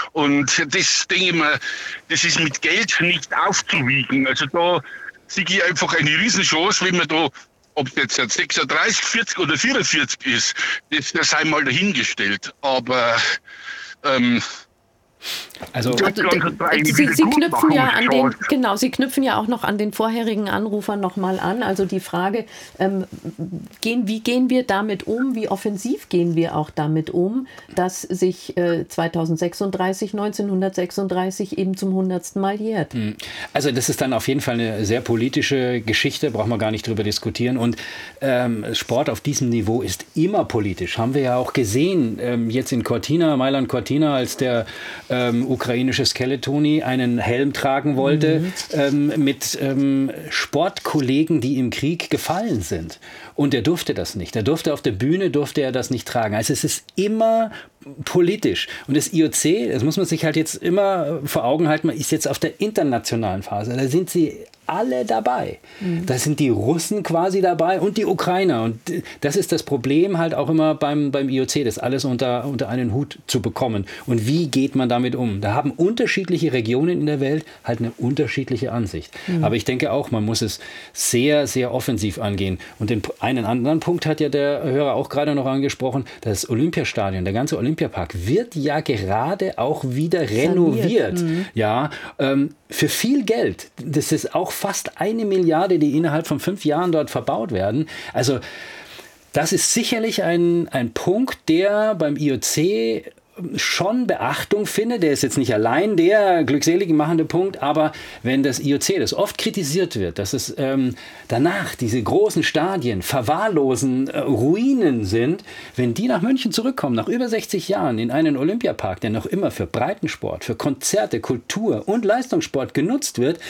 Und das, denke ich mir, das ist mit Geld nicht aufzuwiegen. Also da sehe ich einfach eine Riesenchance, wenn man da, ob es jetzt 36, 40 oder 44 ist, das sei mal dahingestellt. Aber also Sie knüpfen ja an den, genau, Sie knüpfen ja auch noch an den vorherigen Anrufern nochmal an. Also die Frage, wie gehen wir damit um, wie offensiv gehen wir auch damit um, dass sich 1936 eben zum 100. Mal jährt. Also das ist dann auf jeden Fall eine sehr politische Geschichte, braucht man gar nicht drüber diskutieren. Und Sport auf diesem Niveau ist immer politisch. Haben wir ja auch gesehen, jetzt in Cortina, Mailand Cortina, als der ukrainische Skeletoni einen Helm tragen wollte, mit Sportkollegen, die im Krieg gefallen sind. Und er durfte das nicht. Er durfte auf der Bühne, das nicht tragen. Also es ist immer politisch. Und das IOC, das muss man sich halt jetzt immer vor Augen halten, man ist jetzt auf der internationalen Phase. Da sind sie alle dabei. Da sind die Russen quasi dabei und die Ukrainer. Und das ist das Problem halt auch immer beim IOC, das alles unter einen Hut zu bekommen. Und wie geht man damit um? Da haben unterschiedliche Regionen in der Welt halt eine unterschiedliche Ansicht. Aber ich denke auch, man muss es sehr, sehr offensiv angehen. Und einen anderen Punkt hat ja der Hörer auch gerade noch angesprochen, das Olympiastadion, der ganze Olympiapark wird ja gerade auch wieder renoviert. Ja, für viel Geld. Das ist auch fast 1 Milliarde, die innerhalb von 5 Jahren dort verbaut werden. Also das ist sicherlich ein Punkt, der beim IOC schon Beachtung findet. Der ist jetzt nicht allein der glückselig machende Punkt, aber wenn das IOC, das oft kritisiert wird, dass es danach diese großen Stadien verwahrlosen Ruinen sind, wenn die nach München zurückkommen, nach über 60 Jahren in einen Olympiapark, der noch immer für Breitensport, für Konzerte, Kultur und Leistungssport genutzt wird,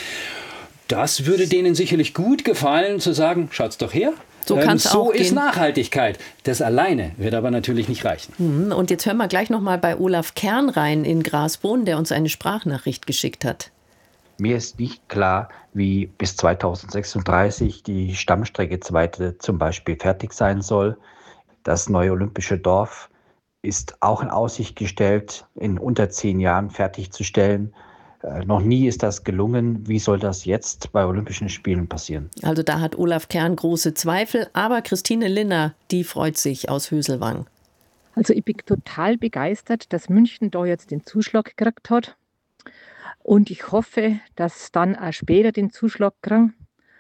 das würde denen sicherlich gut gefallen, zu sagen, schaut's doch her. So ist Nachhaltigkeit. Das alleine wird aber natürlich nicht reichen. Und jetzt hören wir gleich noch mal bei Olaf Kern rein in Grasboden, der uns eine Sprachnachricht geschickt hat. Mir ist nicht klar, wie bis 2036 die Stammstrecke 2 zum Beispiel fertig sein soll. Das neue Olympische Dorf ist auch in Aussicht gestellt, in unter 10 Jahren fertigzustellen. Noch nie ist das gelungen. Wie soll das jetzt bei Olympischen Spielen passieren? Also da hat Olaf Kern große Zweifel, aber Christine Linner, die freut sich aus Höselwang. Also ich bin total begeistert, dass München da jetzt den Zuschlag gekriegt hat. Und ich hoffe, dass dann auch später den Zuschlag kriegen.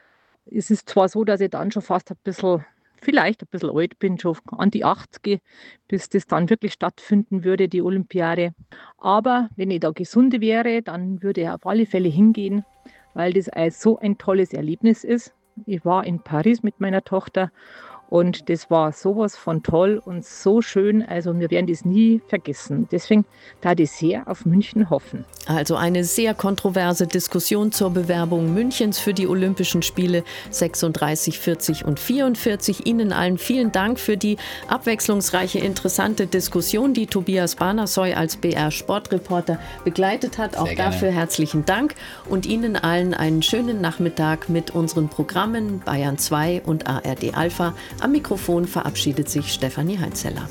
Es ist zwar so, dass ich dann schon fast vielleicht ein bisschen alt bin, schon an die 80, bis das dann wirklich stattfinden würde, die Olympiade. Aber wenn ich da gesund wäre, dann würde ich auf alle Fälle hingehen, weil das so ein tolles Erlebnis ist. Ich war in Paris mit meiner Tochter und das war sowas von toll und so schön. Also wir werden das nie vergessen. Deswegen da ich sehr auf München hoffen. Also eine sehr kontroverse Diskussion zur Bewerbung Münchens für die Olympischen Spiele 36, 40 und 44. Ihnen allen vielen Dank für die abwechslungsreiche, interessante Diskussion, die Tobias Banasoy als BR-Sportreporter begleitet hat. Auch dafür herzlichen Dank und Ihnen allen einen schönen Nachmittag mit unseren Programmen Bayern 2 und ARD Alpha. Am Mikrofon verabschiedet sich Stefanie Heinzeller.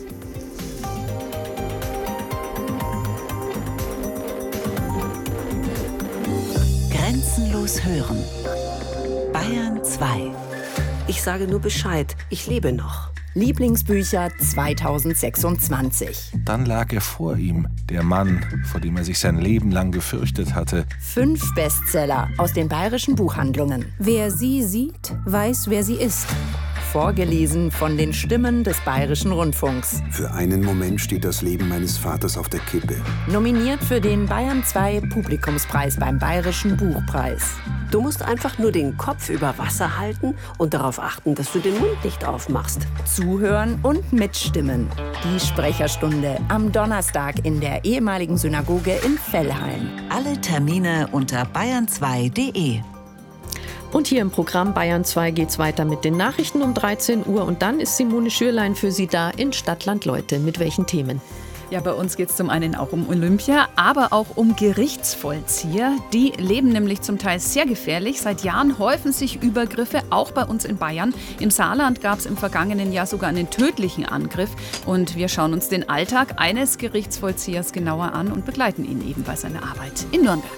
Grenzenlos hören. Bayern 2. Ich sage nur Bescheid, ich lebe noch. Lieblingsbücher 2026. Dann lag er vor ihm, der Mann, vor dem er sich sein Leben lang gefürchtet hatte. 5 Bestseller aus den bayerischen Buchhandlungen. Wer sie sieht, weiß, wer sie ist. Vorgelesen von den Stimmen des Bayerischen Rundfunks. Für einen Moment steht das Leben meines Vaters auf der Kippe. Nominiert für den Bayern 2 Publikumspreis beim Bayerischen Buchpreis. Du musst einfach nur den Kopf über Wasser halten und darauf achten, dass du den Mund nicht aufmachst. Zuhören und mitstimmen. Die Sprecherstunde am Donnerstag in der ehemaligen Synagoge in Vellheim. Alle Termine unter bayern2.de. Und hier im Programm Bayern 2 geht's weiter mit den Nachrichten um 13 Uhr. Und dann ist Simone Schürlein für Sie da in Stadtland Leute. Mit welchen Themen? Ja, bei uns geht es zum einen auch um Olympia, aber auch um Gerichtsvollzieher. Die leben nämlich zum Teil sehr gefährlich. Seit Jahren häufen sich Übergriffe, auch bei uns in Bayern. Im Saarland gab es im vergangenen Jahr sogar einen tödlichen Angriff. Und wir schauen uns den Alltag eines Gerichtsvollziehers genauer an und begleiten ihn eben bei seiner Arbeit in Nürnberg.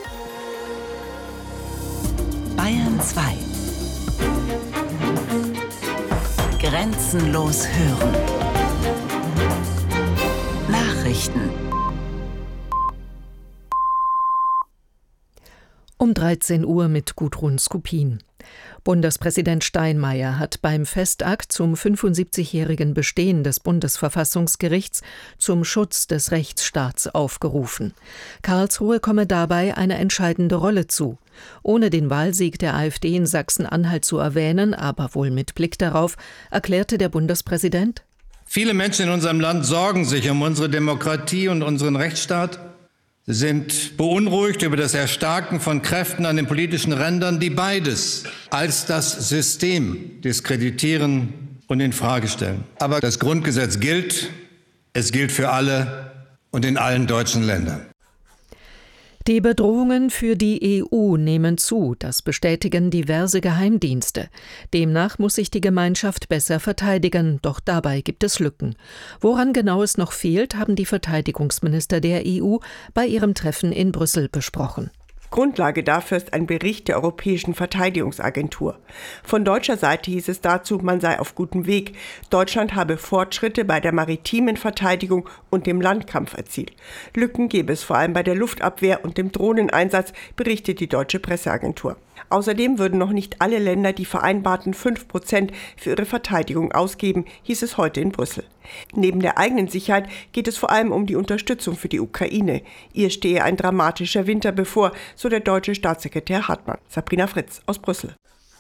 Bayern 2. Grenzenlos hören. Nachrichten. Um 13 Uhr mit Gudrun Skupin. Bundespräsident Steinmeier hat beim Festakt zum 75-jährigen Bestehen des Bundesverfassungsgerichts zum Schutz des Rechtsstaats aufgerufen. Karlsruhe komme dabei eine entscheidende Rolle zu. Ohne den Wahlsieg der AfD in Sachsen-Anhalt zu erwähnen, aber wohl mit Blick darauf, erklärte der Bundespräsident: Viele Menschen in unserem Land sorgen sich um unsere Demokratie und unseren Rechtsstaat. Sie sind beunruhigt über das Erstarken von Kräften an den politischen Rändern, die beides als das System diskreditieren und in Frage stellen. Aber das Grundgesetz gilt. Es gilt für alle und in allen deutschen Ländern. Die Bedrohungen für die EU nehmen zu, das bestätigen diverse Geheimdienste. Demnach muss sich die Gemeinschaft besser verteidigen, doch dabei gibt es Lücken. Woran genau es noch fehlt, haben die Verteidigungsminister der EU bei ihrem Treffen in Brüssel besprochen. Grundlage dafür ist ein Bericht der Europäischen Verteidigungsagentur. Von deutscher Seite hieß es dazu, man sei auf gutem Weg. Deutschland habe Fortschritte bei der maritimen Verteidigung und dem Landkampf erzielt. Lücken gebe es vor allem bei der Luftabwehr und dem Drohneneinsatz, berichtet die deutsche Presseagentur. Außerdem würden noch nicht alle Länder die vereinbarten 5% für ihre Verteidigung ausgeben, hieß es heute in Brüssel. Neben der eigenen Sicherheit geht es vor allem um die Unterstützung für die Ukraine. Ihr stehe ein dramatischer Winter bevor, so der deutsche Staatssekretär Hartmann. Sabrina Fritz aus Brüssel.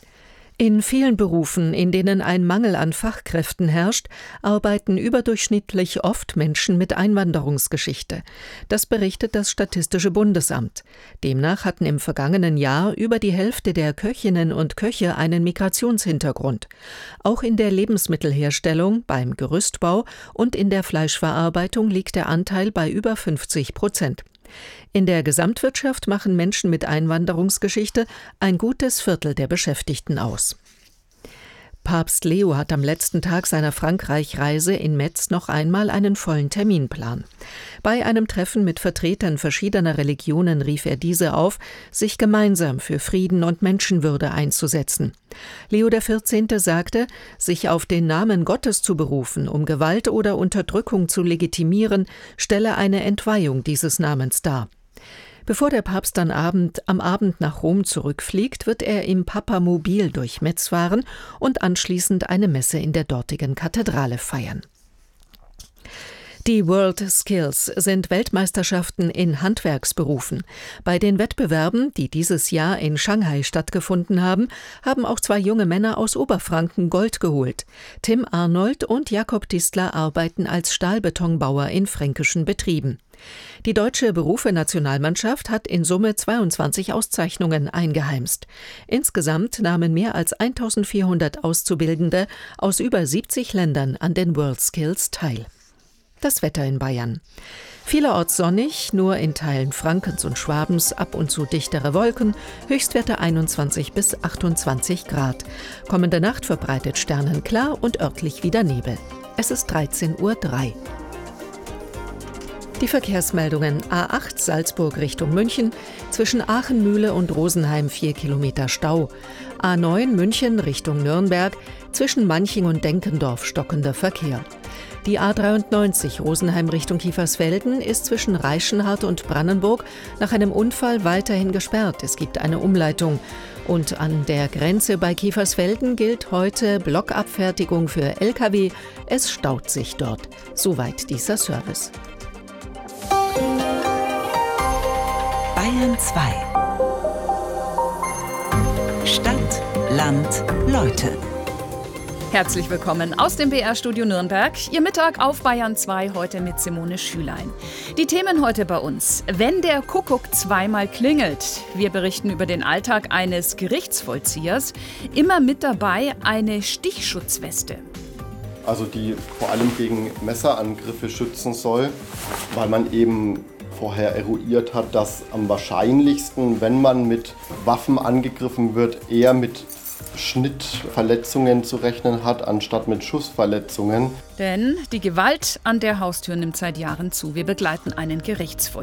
In vielen Berufen, in denen ein Mangel an Fachkräften herrscht, arbeiten überdurchschnittlich oft Menschen mit Einwanderungsgeschichte. Das berichtet das Statistische Bundesamt. Demnach hatten im vergangenen Jahr über die Hälfte der Köchinnen und Köche einen Migrationshintergrund. Auch in der Lebensmittelherstellung, beim Gerüstbau und in der Fleischverarbeitung liegt der Anteil bei über 50%. In der Gesamtwirtschaft machen Menschen mit Einwanderungsgeschichte ein gutes Viertel der Beschäftigten aus. Papst Leo hat am letzten Tag seiner Frankreich-Reise in Metz noch einmal einen vollen Terminplan. Bei einem Treffen mit Vertretern verschiedener Religionen rief er diese auf, sich gemeinsam für Frieden und Menschenwürde einzusetzen. Leo XIV. Sagte, sich auf den Namen Gottes zu berufen, um Gewalt oder Unterdrückung zu legitimieren, stelle eine Entweihung dieses Namens dar. Bevor der Papst dann am Abend nach Rom zurückfliegt, wird er im Papamobil durch Metz fahren und anschließend eine Messe in der dortigen Kathedrale feiern. Die World Skills sind Weltmeisterschaften in Handwerksberufen. Bei den Wettbewerben, die dieses Jahr in Shanghai stattgefunden haben, haben auch 2 junge Männer aus Oberfranken Gold geholt. Tim Arnold und Jakob Distler arbeiten als Stahlbetonbauer in fränkischen Betrieben. Die deutsche Berufe-Nationalmannschaft hat in Summe 22 Auszeichnungen eingeheimst. Insgesamt nahmen mehr als 1400 Auszubildende aus über 70 Ländern an den World Skills teil. Das Wetter in Bayern. Vielerorts sonnig, nur in Teilen Frankens und Schwabens ab und zu dichtere Wolken, Höchstwerte 21 bis 28 Grad. Kommende Nacht verbreitet sternenklar und örtlich wieder Nebel. Es ist 13:03 Uhr. Die Verkehrsmeldungen: A8 Salzburg Richtung München, zwischen Aachenmühle und Rosenheim 4 Kilometer Stau. A9 München Richtung Nürnberg, zwischen Manching und Denkendorf stockender Verkehr. Die A93 Rosenheim Richtung Kiefersfelden ist zwischen Reichenhart und Brannenburg nach einem Unfall weiterhin gesperrt. Es gibt eine Umleitung. Und an der Grenze bei Kiefersfelden gilt heute Blockabfertigung für Lkw. Es staut sich dort. Soweit dieser Service. Bayern 2. Stadt, Land, Leute. Herzlich willkommen aus dem BR-Studio Nürnberg. Ihr Mittag auf Bayern 2, heute mit Simone Schülein. Die Themen heute bei uns: Wenn der Kuckuck zweimal klingelt. Wir berichten über den Alltag eines Gerichtsvollziehers. Immer mit dabei eine Stichschutzweste. also die vor allem gegen Messerangriffe schützen soll, weil man eben vorher eruiert hat, dass am wahrscheinlichsten, wenn man mit Waffen angegriffen wird, eher mit Schnittverletzungen zu rechnen hat, anstatt mit Schussverletzungen. Denn die Gewalt an der Haustür nimmt seit Jahren zu. Wir begleiten einen Gerichtsvollzieher.